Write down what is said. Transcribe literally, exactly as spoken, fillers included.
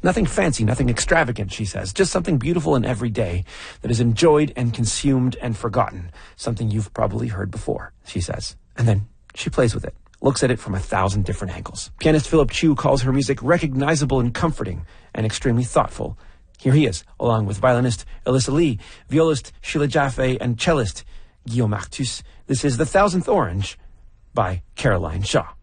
Nothing fancy, nothing extravagant, she says. Just something beautiful and everyday that is enjoyed and consumed and forgotten. Something you've probably heard before, she says. And then she plays with it, looks at it from a thousand different angles. Pianist Philip Chu calls her music recognizable and comforting and extremely thoughtful. Here he is, along with violinist Elissa Lee, violist Sheila Jaffe, and cellist Guillaume Artus. This is The Thousandth Orange by Caroline Shaw.